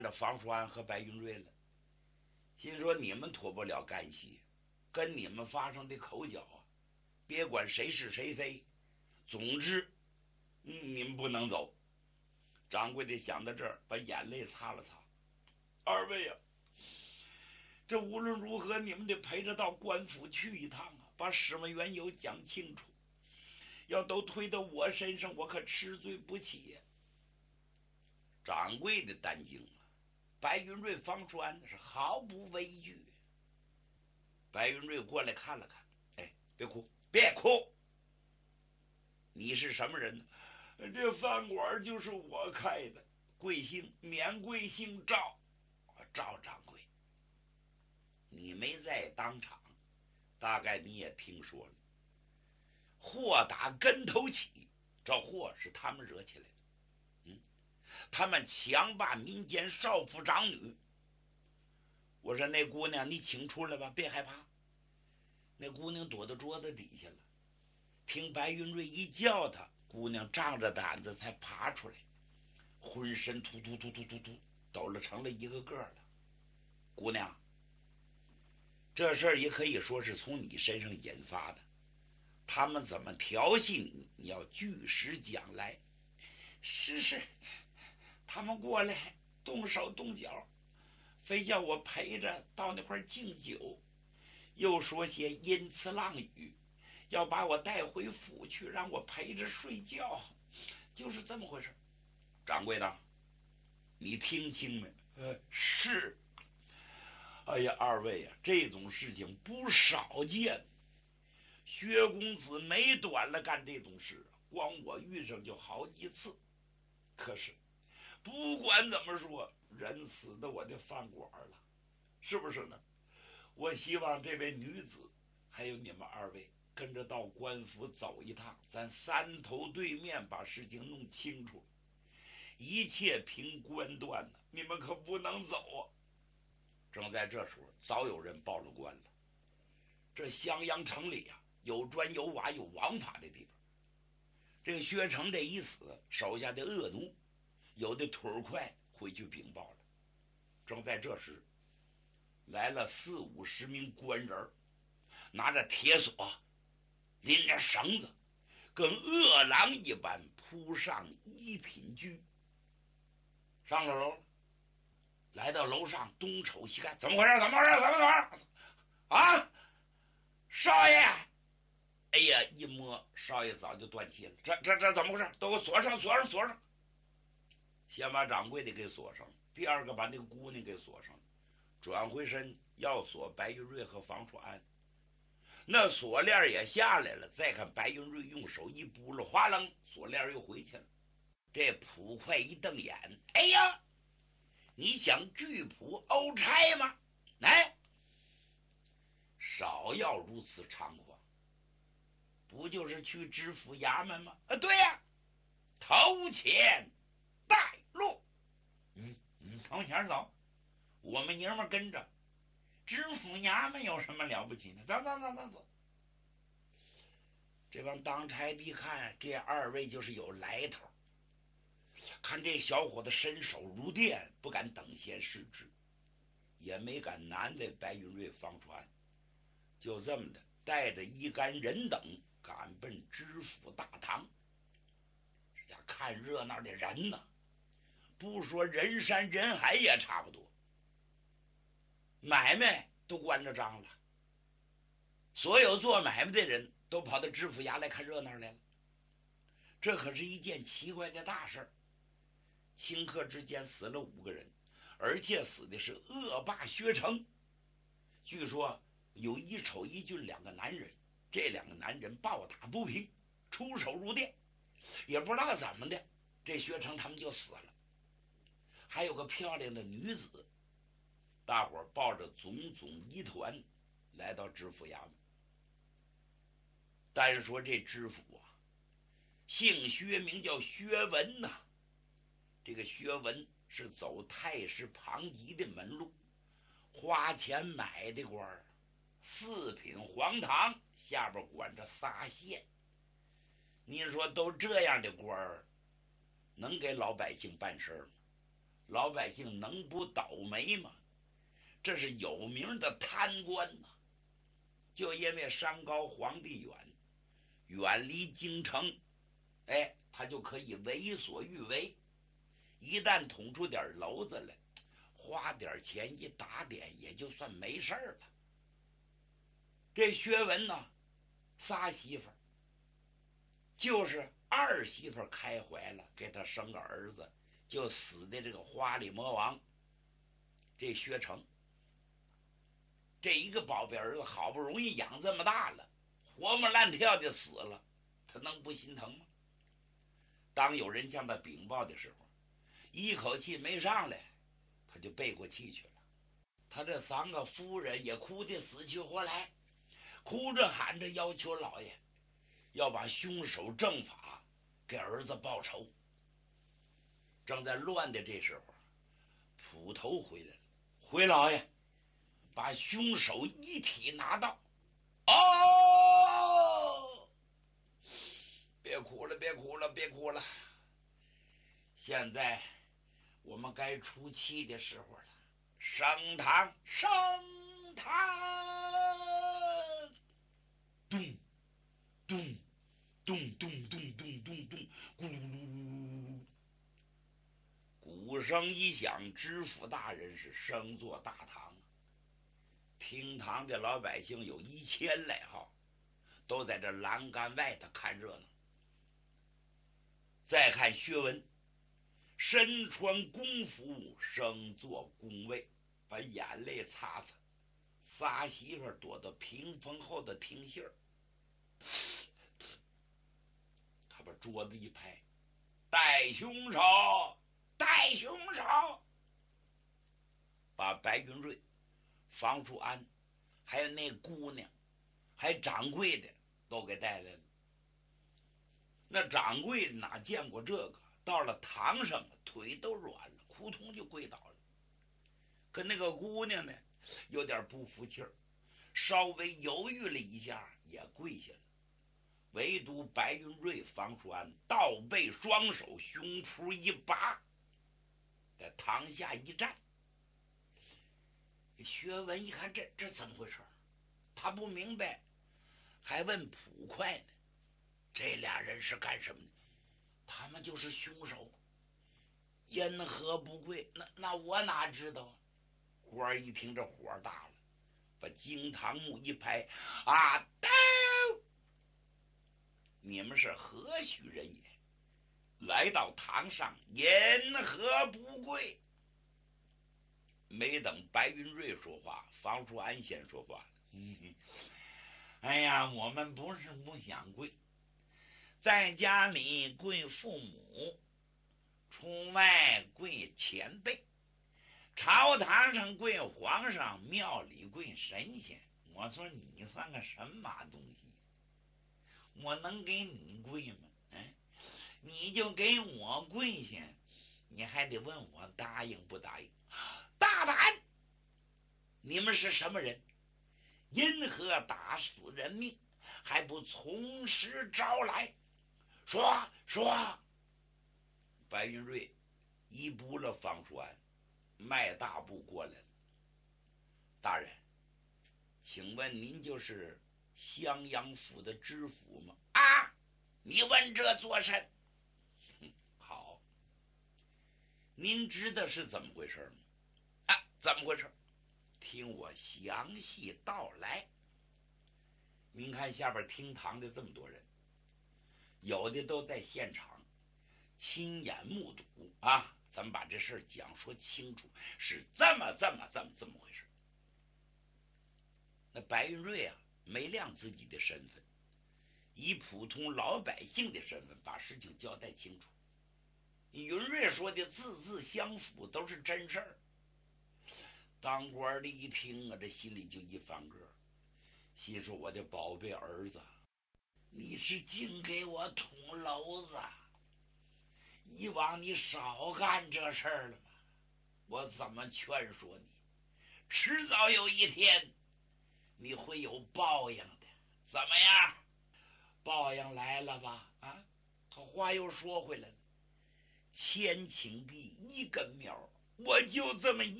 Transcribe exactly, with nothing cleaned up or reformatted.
这房书安和白云瑞了，心说你们脱不了干系，跟你们发生的口角啊，别管谁是谁非，总之，嗯，你们不能走。掌柜的想到这儿，把眼泪擦了擦。二位啊，这无论如何，你们得陪着到官府去一趟啊，把始末缘由讲清楚。要都推到我身上，我可吃罪不起。掌柜的担惊啊，白云瑞、方栓是毫不畏惧。白云瑞过来看了看，哎，别哭，别哭。你是什么人呢？这饭馆就是我开的，贵姓？免贵姓赵，赵掌柜。你没在当场，大概你也听说了。祸打跟头起，这祸是他们惹起来的。嗯，他们强霸民间少妇长女。我说那姑娘，你请出来吧，别害怕。那姑娘躲到桌子底下了，听白云瑞一叫她，姑娘仗着胆子才爬出来，浑身突突突突突突抖了成了一个个了。姑娘，这事儿也可以说是从你身上引发的。他们怎么调戏你，你要据实讲来。是是，他们过来动手动脚，非叫我陪着到那块敬酒，又说些阴词浪语，要把我带回府去，让我陪着睡觉，就是这么回事。掌柜的，你听清没？呃，是。哎呀，二位啊，这种事情不少见。薛公子没短了干这种事，光我遇上就好几次。可是不管怎么说，人死的我的饭馆了，是不是呢？我希望这位女子还有你们二位跟着到官府走一趟，咱三头对面把事情弄清楚，一切凭官断呢，你们可不能走啊。正在这时候，早有人报了官了。这襄阳城里啊，有砖有瓦有王法的地方。这个薛成这一死，手下的恶奴有的腿儿快，回去禀报了。正在这时，来了四五十名官人，拿着铁锁，拎着绳子，跟饿狼一般扑上一品居。上了楼，来到楼上，东瞅西看，怎么回事？怎么回事？怎么回事？啊，少爷！哎呀，一摸，少爷早就断气了。这这这怎么回事？都给我锁上，锁上，锁上！先把掌柜的给锁上，第二个把那个姑娘给锁上，转回身要锁白云瑞和房书安。那锁链也下来了，再看白云瑞用手一拨了，哗楞，锁链又回去了。这捕快一瞪眼，哎呀，你想拒捕欧差吗？来，少要如此猖狂，不就是去知府衙门吗？啊，对呀、啊，头前带路。嗯嗯，从前走，我们爷们跟着。知府衙门有什么了不起呢？走走走走走。这帮当差的看这二位就是有来头，看这小伙子身手如电，不敢等闲视之，也没敢难为白云瑞、方传，就这么的带着一干人等赶奔知府大堂。这家看热闹的人呢，不说人山人海也差不多，买卖都关着张了，所有做买卖的人都跑到知府衙来看热闹来了。这可是一件奇怪的大事。顷刻之间死了五个人，而且死的是恶霸薛成。据说有一丑一俊两个男人，这两个男人暴打不平，出手如电，也不知道怎么的，这薛成他们就死了。还有个漂亮的女子，大伙儿抱着种种疑团来到知府衙门。单说这知府啊，姓薛，名叫薛文呐、啊。这个薛文是走太师旁籍的门路，花钱买的官儿，四品黄堂，下边管着仨县。您说都这样的官儿，能给老百姓办事吗？ 老百姓能不倒霉吗？这是有名的贪官呐、啊！就因为山高皇帝远，远离京城，哎，他就可以为所欲为。一旦捅出点篓子来，花点钱一打点，也就算没事了。这薛文呢，仨媳妇儿，就是二媳妇儿开怀了，给他生个儿子，就死的这个花里魔王，这薛成。这一个宝贝儿子好不容易养这么大了，活蹦乱跳的死了，他能不心疼吗？当有人向他禀报的时候，一口气没上来，他就背过气去了。他这三个夫人也哭得死去活来，哭着喊着要求老爷要把凶手正法，给儿子报仇。正在乱的这时候，捕头回来了，回老爷，把凶手遗体拿到。哦，别哭了，别哭了，别哭了！现在我们该出气的时候了。升堂，升堂！咚咚咚咚咚咚咚咚，咕噜噜！鼓声一响，知府大人是升坐大堂。厅堂的老百姓有一千来号，都在这栏杆外头看热闹。再看薛文，身穿宫服，升坐宫位，把眼泪擦擦。仨媳妇躲到屏风后的听信儿，他把桌子一拍：“带凶手，带凶手！”把白云瑞、房淑安，还有那姑娘，还掌柜的都给带来了。那掌柜的哪见过这个？到了堂上，腿都软了，扑通就跪倒了。可那个姑娘呢，有点不服气儿，稍微犹豫了一下，也跪下了。唯独白云瑞、房淑安倒背双手，胸脯一拔，在堂下一站。薛文一看，这这怎么回事？他不明白，还问捕快呢：“这俩人是干什么的？”他们就是凶手，因何不跪？那那我哪知道啊？官儿一听这火大了，把惊堂木一拍：“啊，刀！你们是何许人也？来到堂上，因何不跪？”没等白云瑞说话，房淑安先说话了：“哎呀，我们不是不想跪，在家里跪父母，出外跪前辈，朝堂上跪皇上，庙里跪神仙。我说你算个什么东西？我能给你跪吗？哎，你就给我跪下，你还得问我答应不答应？大胆！你们是什么人？因何打死人命，还不从实招来？说说！”白云瑞一步了方淑安，迈大步过来了。“大人，请问您就是襄阳府的知府吗？”“啊，你问这作甚？”“好，您知道是怎么回事吗？”“啊，怎么回事？听我详细道来。”您看下边厅堂的这么多人，有的都在现场亲眼目睹啊，咱们把这事儿讲说清楚，是这么这么这么这么回事。那白云瑞啊，没亮自己的身份，以普通老百姓的身份把事情交代清楚。云瑞说的字字相符，都是真事儿。当官的一听啊，这心里就一翻个，心说：“我的宝贝儿子，你是净给我捅娄子，以往你少干这事儿了吗？我怎么劝说你？迟早有一天你会有报应的。怎么样？报应来了吧？”啊，他话又说回来了：“千顷地一根苗， 我就这么一